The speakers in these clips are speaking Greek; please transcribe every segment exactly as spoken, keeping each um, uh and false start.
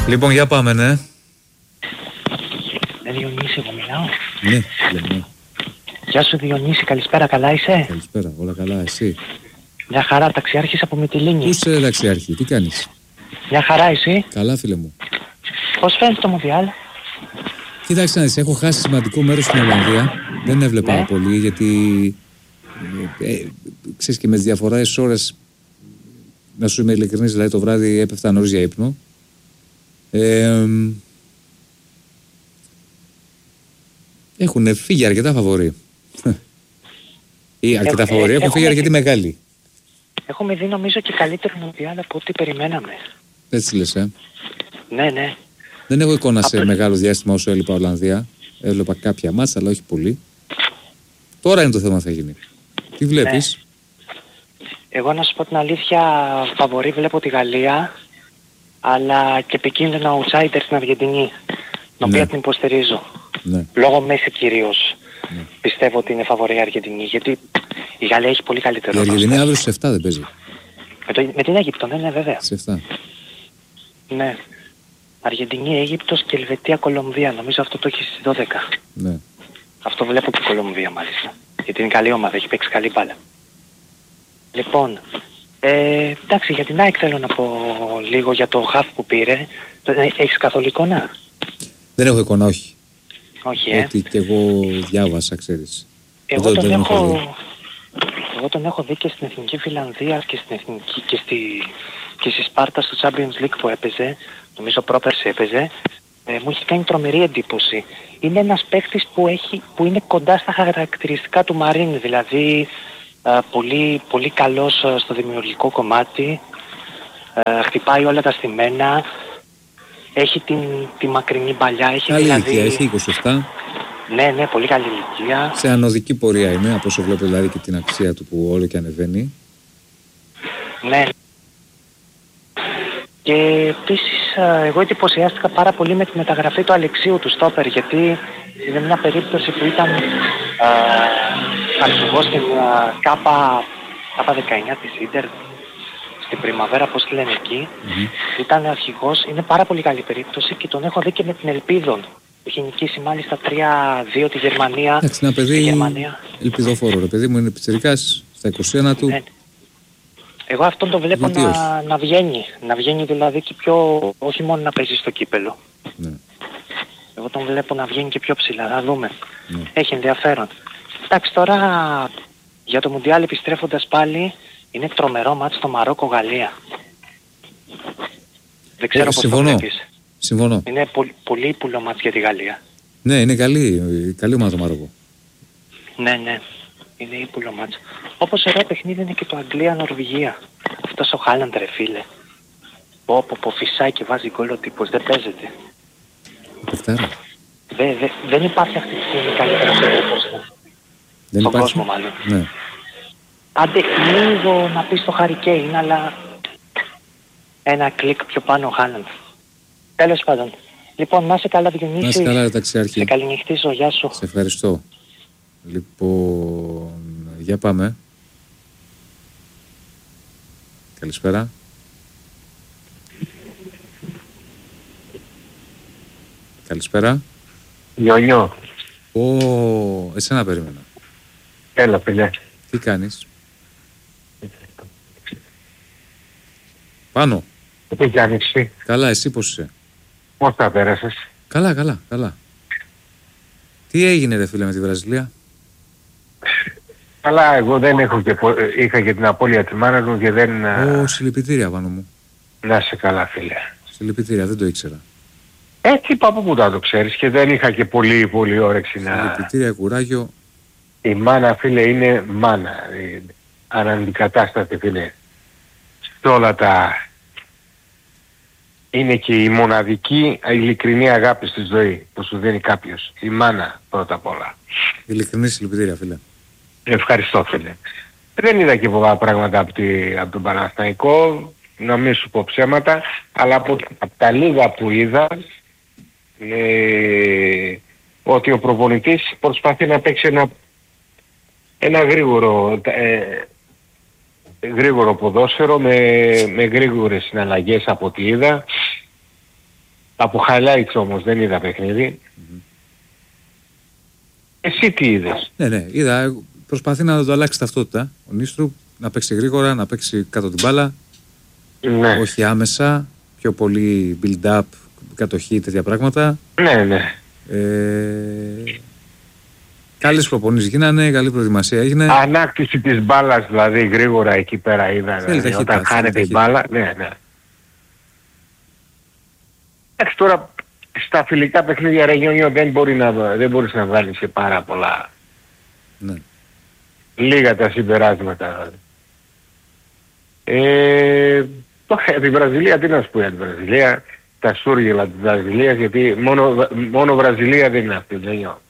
Λοιπόν, για πάμε, ναι. Ναι, Διονύση, εγώ μιλάω. Ναι, ναι. Γεια σου Διονύση, καλησπέρα, καλά είσαι? Καλησπέρα, όλα καλά, εσύ? Μια χαρά, ταξιάρχης από Μυτιλήνη. Πού είσαι ταξιάρχη, τι κάνεις? Μια χαρά, εσύ? Καλά, φίλε μου. Πώς φαίνεται το Μουντιάλ? Κοίταξε να δεις, έχω χάσει σημαντικό μέρος στην Ολλανδία. Δεν έβλεπα Ναι. πολύ γιατί ε, ε, ξέρεις και με τις διαφορές ώρες, να σου είμαι ειλικρινής, δηλαδή το βράδυ έπεφτα νωρίς για ύπνο. Ε, έχουν φύγει αρκετά φαβορί. Ή αρκετά Ε, φαβορί, ε, έχουν φύγει έχουμε- αρκετοί μεγάλοι. Έχουμε δει νομίζω και καλύτερο Μουντιάλ από ό,τι περιμέναμε. Έτσι λες, ε. Ναι, ναι. Δεν έχω εικόνα σε Απλά- μεγάλο διάστημα όσο έλειπα Ολλανδία. Έβλεπα κάποια μάτσα, αλλά όχι πολύ. Τώρα είναι το θέμα, θα γίνει. Τι βλέπεις? Εγώ να σου πω την αλήθεια, φαβορί βλέπω τη Γαλλία, αλλά και επικίνδυνο outsider στην Αργεντινή, την οποία Ναι. την υποστηρίζω. Ναι. Λόγω Μέση κυρίως. Ναι. Πιστεύω ότι είναι φαβορί η Αργεντινή, γιατί η Γαλλία έχει πολύ Η καλύτερο Αργεντινή ρόστερ. αύριο σε εφτά δεν παίζει. Με, το, με την Αίγυπτο, ναι, ναι, βέβαια. Σε εφτά. Ναι. Αργεντινή, Αίγυπτος και Ελβετία, Κολομβία. Νομίζω αυτό το έχει στις δώδεκα. Ναι. Αυτό βλέπω και Κολομβία μάλιστα. Γιατί είναι καλή ομάδα, έχει παίξει καλή μπάλα. Λοιπόν, ε, εντάξει, για την ΑΕΚ θέλω να πω λίγο για το χαφ που πήρε. Το- ε, Έχεις καθόλου εικόνα? Δεν έχω εικόνα, όχι. Όχι, ε. Ότι και εγώ διάβασα, ξέρεις. Εγώ Δεν- τον, δεν έχω δει. έχω, εγώ τον έχω δει και στην Εθνική Φιλανδία και στην Εθνική και στη, και στη Σπάρτα στο Champions League που έπαιζε. Νομίζω πρόπερση έπαιζε. Ε, μου έχει κάνει τρομερή εντύπωση. Είναι ένας παίκτης που, έχει, που είναι κοντά στα χαρακτηριστικά του Μαρίν, δηλαδή ε, πολύ, πολύ καλός ε, στο δημιουργικό κομμάτι, ε, χτυπάει όλα τα στημένα, έχει την, τη μακρινή παλιά, έχει Καλή δηλαδή... ηλικία, έχει είκοσι επτά. Ναι, ναι, πολύ καλή ηλικία. Σε ανωδική πορεία είναι, από όσο βλέπω δηλαδή και την αξία του που όλο και ανεβαίνει. Ναι. Και επίσης ε, εγώ εντυπωσιάστηκα πάρα πολύ με τη μεταγραφή του Αλεξίου του Στόπερ, γιατί είναι μια περίπτωση που ήταν ε, αρχηγός στην ε, ΚΑΠΑ, ΚΑΠΑ δεκαεννιά της Ίντερ, στην Πριμαβέρα, πώς τη λένε εκεί. Mm-hmm. Ήταν αρχηγός, είναι πάρα πολύ καλή περίπτωση και τον έχω δει και με την Ελπίδων. Έχει νικήσει μάλιστα τρία δύο τη Γερμανία. Εντάξει, ένα Στη παιδί Γερμανία. ελπιδοφόρο. Ρε παιδί μου είναι πιτσιρικάς στα είκοσι ένα του. Ναι. Εγώ αυτόν τον βλέπω Γιατί όχι. να, να βγαίνει. Να βγαίνει δηλαδή και πιο, όχι μόνο να παίζει στο κύπελο. Ναι. Εγώ τον βλέπω να βγαίνει και πιο ψηλά. Θα δούμε. Ναι. Έχει ενδιαφέρον. Εντάξει, τώρα για το Μουντιάλ επιστρέφοντας πάλι, είναι τρομερό μάτς στο Μαρόκο-Γαλλία. Δεν ξέρω Ε, πώς το συμφωνώ. βλέπεις. Συμφωνώ. Είναι πολύ, πολύ ύπουλο μάτς για τη Γαλλία. Ναι, είναι καλή, καλή ομάδα το Μαρόκο. Ναι, ναι. Είναι ύπουλο μάτς. Όπως ωραίο παιχνίδι είναι και το Αγγλία-Νορβηγία. Αυτός ο Χάλαντ ρε φίλε. Πω πω πω φυσάει και βάζει γκολ ο τύπος. Δεν παίζεται. Πεφτάρα. Δε, δε, δεν υπάρχει αυτή τη στιγμή καλύτερος τύπος. Δεν Στον υπάρχει. κόσμο μάλλον. Ναι. Άντε λίγο να πεις το Harry Kane, αλλά ένα κλικ πιο πάνω ο Χάλαντ. Τέλος πάντων. Λοιπόν, να είσαι καλά Διονύση. Να είσαι καλά, ρε ταξιάρχη. Σε καληνυχτήσω, γεια σου. Σε ευχαριστώ. Λοιπόν, για πάμε. Καλησπέρα. Καλησπέρα. Γιονιό, Ω, εσένα περίμενα. έλα παιδιά. Τι κάνεις? Πάνω. Τι κάνεις εσύ, Καλά, εσύ πώς είσαι? πώς τα πέρασες? Καλά, καλά, καλά. Τι έγινε ρε φίλε με τη Βραζιλία? Καλά, εγώ δεν έχω και, πο- είχα και την απώλεια της μάνας μου και δεν... Ω, συλληπιτήρια πάνω μου. Να είσαι καλά φίλε. Συλληπιτήρια, δεν το ήξερα. Έτσι είπα από που τα το ξέρεις και δεν είχα και πολύ πολύ όρεξη να... Συλληπιτήρια, κουράγιο. Η μάνα φίλε είναι μάνα. Ε, αναντικατάστατη φίλε. Σε όλα τα... Είναι και η μοναδική ειλικρινή αγάπη στη ζωή που σου δίνει κάποιος. Η μάνα πρώτα απ' όλα. Ειλικρινή συλληπιτήρια φίλε. Ευχαριστώ φίλε. Δεν είδα και πολλά πράγματα από, τη, από τον Παναθηναϊκό, να μην σου πω ψέματα, αλλά από, από τα λίγα που είδα, ε, ότι ο προπονητής προσπαθεί να παίξει ένα, ένα γρήγορο, ε, γρήγορο ποδόσφαιρο με, με γρήγορες συναλλαγές από ό,τι είδα. Από highlights όμως, δεν είδα παιχνίδι. Mm-hmm. Εσύ τι είδες? Ναι, ναι, είδα. Προσπαθεί να το αλλάξει ταυτότητα. Ο Νίστρου να παίξει γρήγορα, να παίξει κάτω την μπάλα. Ναι. Όχι άμεσα, πιο πολύ build-up, κατοχή, τέτοια πράγματα. Ναι, ναι. Ε, καλές προπονήσεις γίνανε, καλή προετοιμασία έγινε. Ανάκτηση της μπάλας δηλαδή γρήγορα εκεί πέρα είδα. Δηλαδή, όταν χάνεται η μπάλα, ναι, ναι. Εντάξει, τώρα στα φιλικά παιχνίδια Ρεγιόνιο δεν, μπορεί να, δεν μπορείς να βάλεις και πάρα πολλά. Ναι. Λίγα τα συμπεράσματα. Ε, τώρα τη Βραζιλία, τι να σου πω για τη Βραζιλία, τα σούργελα της Βραζιλίας, γιατί μόνο, μόνο Βραζιλία δεν είναι αυτή, δεν νιώ.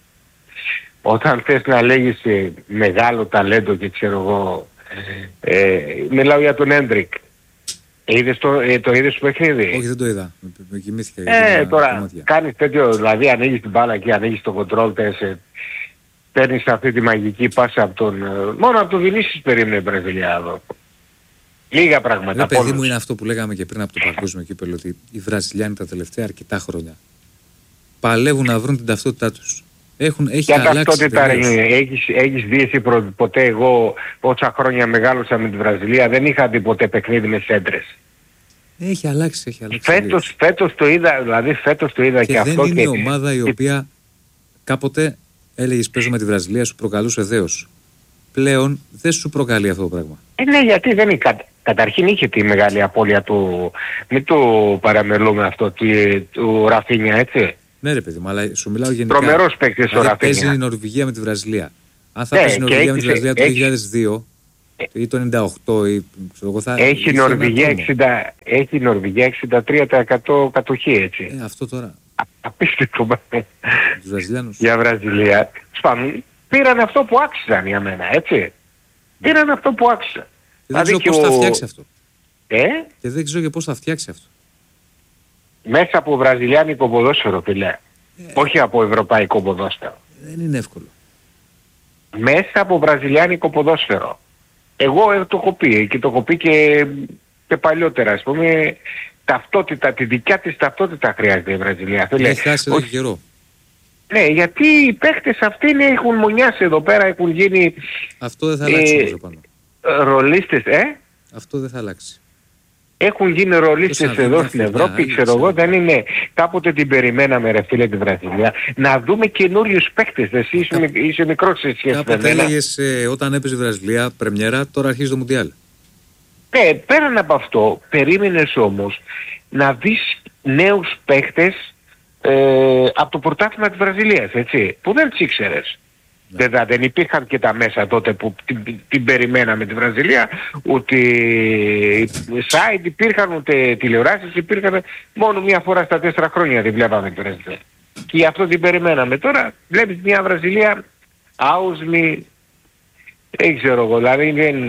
Όταν θες να λέγεις ε, μεγάλο ταλέντο και ξέρω εγώ, ε, ε, μιλάω για τον Έντρικ. Είδες το, ε, το είδες το παιχνίδι? Όχι, δεν το είδα. Με κοιμήθηκα. Ε, τώρα κομμάτια. Κάνεις τέτοιο, δηλαδή ανοίγεις την μπάλα και ανοίγεις το control τέσσερα. Παίρνεις αυτή τη μαγική πάσα από τον... Μόνο από τον Βινίσιους περίμενε η Βραζιλία εδώ. Λίγα πράγματα. Ρε παιδί μου, είναι αυτό που λέγαμε και πριν από το παγκόσμιο κύπελλο, ότι οι Βραζιλιάνοι τα τελευταία αρκετά χρόνια παλεύουν να βρουν την ταυτότητά τους. Έχουν, έχει για αλλάξει ταυτότητα, έχεις, έχεις δει εσύ προ, ποτέ? Εγώ όσα χρόνια μεγάλωσα με τη Βραζιλία δεν είχα δει ποτέ παιχνίδι με σέντρες. Έχει αλλάξει, έχει αλλάξει. Φέτος, φέτος το είδα, δηλαδή φέτος το είδα και, και αυτό. Δεν είναι και... ομάδα η οποία κάποτε έλεγες παίζω με τη Βραζιλία, σου προκαλούσε δέος. Πλέον δεν σου προκαλεί αυτό το πράγμα. Ε, ναι, γιατί δεν είναι. Κα... Καταρχήν είχε τη μεγάλη απώλεια του, μην το παραμελούμε αυτό, του, του Ραφίνια, έτσι. Ναι ρε παιδί μου, αλλά σου μιλάω γενικά. Τρομερός παίκτης ο Ραφίνια. Παίζει η Νορβηγία με τη Βραζιλία. Αν θα ναι, παίζει η Νορβηγία με τη Βραζιλία το δύο χιλιάδες δύο ή το ενενήντα οκτώ ή ξέρω εγώ θα... Έχει η Νορβηγία, εξήντα, έχει Νορβηγία εξήντα τρία τοις εκατό κατοχή, έτσι. Ε, αυτό τώρα. Απίστευτο τους Βραζιλιάνους. Για Βραζιλία. Σπάνουν, πήραν αυτό που άξιζαν για μένα, έτσι. Πήραν αυτό που άξιζαν. Και δεν ξέρω πώς ο... θα φτιάξει αυτό. Ε? Και δεν ξέρω και πώς θα φτιάξει αυτό. Μέσα από βραζιλιάνικο ποδόσφαιρο, φίλε. Ε, όχι από ευρωπαϊκό ποδόσφαιρο. Δεν είναι εύκολο. Μέσα από βραζιλιάνικο ποδόσφαιρο. Εγώ ε, το έχω πει και το έχω πει και, και παλιότερα, ας πούμε, ταυτότητα, τη δικιά της ταυτότητα χρειάζεται η Βραζιλία. Έχει χάσει εδώ και καιρό. Ναι, γιατί οι παίχτες αυτοί είναι, έχουν μονιάσει εδώ πέρα, έχουν γίνει... Αυτό δεν θα αλλάξει ε, πάνω. Ρολίστες, ε? Αυτό δεν θα αλλάξει. Έχουν γίνει ρολίστες εδώ στην Ευρώπη, ξέρω, ξέρω εγώ, δεν είναι... Κάποτε την περιμέναμε ρε φίλε τη Βραζιλία, να δούμε καινούριους παίκτες, εσύ είσαι, Κά... είσαι μικρός σε σχέση με μένα. Κάποτε έλεγες ε, όταν έπαιζε η Βραζιλία, πρεμιέρα, τώρα αρχίζει το Μουντιάλ. Ναι, πέραν από αυτό, περίμενες όμως να δεις νέους παίκτες ε, από το πρωτάθλημα της Βραζιλίας, έτσι, που δεν τις ήξερες. Ναι. Βέβαια δεν υπήρχαν και τα μέσα τότε που την, την περιμέναμε τη Βραζιλία, ούτε site υπήρχαν, ούτε τηλεοράσεις υπήρχαν, μόνο μία φορά στα τέσσερα χρόνια την βλέπαμε τη Βραζιλία. Και γι' αυτό την περιμέναμε. Τώρα βλέπεις μια Βραζιλία άουσμη, δεν ξέρω εγώ, δηλαδή δεν...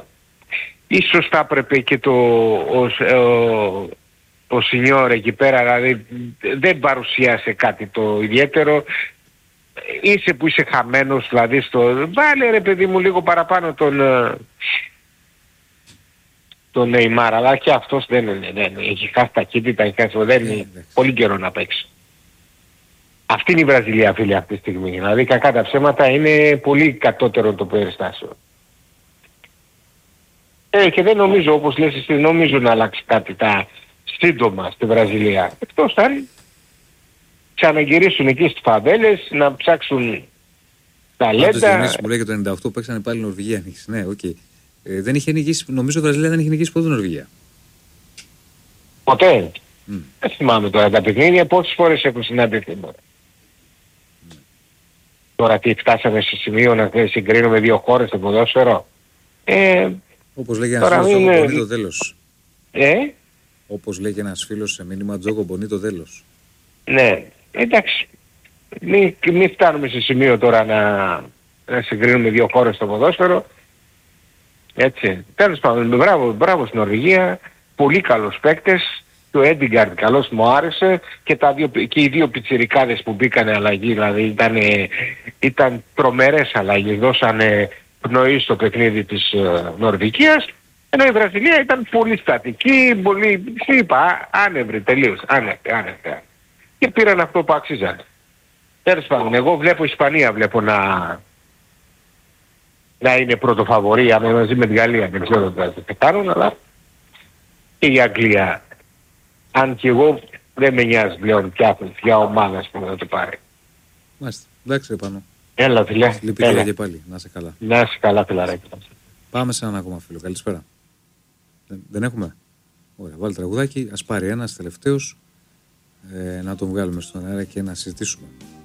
Ίσως θα έπρεπε και το... Ο, ο, ο Σινιόρ εκεί πέρα, δηλαδή δεν παρουσίασε κάτι το ιδιαίτερο. Είσαι που είσαι χαμένος, δηλαδή στο... Βάλε ρε παιδί μου λίγο παραπάνω τον... τον Νεϊμάρ, αλλά και αυτός δεν είναι, δεν είναι. Έχει χάσει ταχύτητα, έχει χάσει... δεν είναι πολύ καιρό να παίξει. Αυτή είναι η Βραζιλία, φίλε, αυτή τη στιγμή. Δηλαδή κακά τα ψέματα είναι πολύ κατώτερο το περιστάσιο. Ε, και δεν νομίζω, όπως λες εσύ, νομίζω να αλλάξει κάτι τα σύντομα στη Βραζιλία. Εκτός αν ξαναγυρίσουν εκεί στις φαβέλες, να ψάξουν ταλέντα. Πάντως Διονύση μου λέει και το ενενήντα οκτώ παίξανε πάλι Νορβηγία. Ναι, οκ. Okay. Ε, δεν είχε νικήσει, νομίζω η Βραζιλία δεν είχε νικήσει ποτέ Νορβηγία. Ποτέ. Mm. Δεν θυμάμαι τώρα τα παιχνίδια, πόσες φορές έχουν συναντηθεί. Mm. Τώρα τι φτάσαμε σε σημείο να συγκρίνουμε δύο χώρες στο ποδόσφαιρο. Ε, Όπως λέει ένας φίλος, είναι... Τζόκο το τέλος. Ε? Όπως λέει και ένας φίλος σε μήνυμα, Τζόκο πονεί το τέλος. Ναι, εντάξει. Μην μη φτάνουμε σε σημείο τώρα να, να συγκρίνουμε δύο χώρες στο ποδόσφαιρο. Έτσι. Τέλος πάντων, μπράβο, μπράβο στην Νορβηγία. Πολύ καλός παίκτες. Το Έντιγκαρντ καλός μου άρεσε. Και, τα δύο, και οι δύο πιτσιρικάδες που μπήκανε αλλαγή, δηλαδή ήταν, ήταν τρομερές αλλαγές. Δώσανε πνοή στο παιχνίδι της uh, Νορβηγίας Ενώ η Βραζιλία ήταν πολύ στατική, πολύ, είπα, άνευρη τελείως, άνευρη, άνευρη. Και πήραν αυτό που άξιζαν. Τέλος πάντων, εγώ βλέπω Ισπανία, βλέπω να, να είναι πρωτοφαβορία μαζί με τη Γαλλία, δεν ξέρω τι θα κάνουν, αλλά και η Αγγλία, αν και εγώ δεν με νοιάζει πλέον πια, πια ομάδα που θα το πάρει. Μάλιστα, εντάξει επάνω. Έλα φίλε. Λυπητήρια και πάλι, να είσαι καλά. Να είσαι καλά φιλαράκι. Πάμε σε έναν ακόμα φίλο, καλησπέρα. Δεν, δεν έχουμε. Ωραία, βάλει τραγουδάκι, ας πάρει ένας τελευταίος, ε, να τον βγάλουμε στον αέρα και να συζητήσουμε.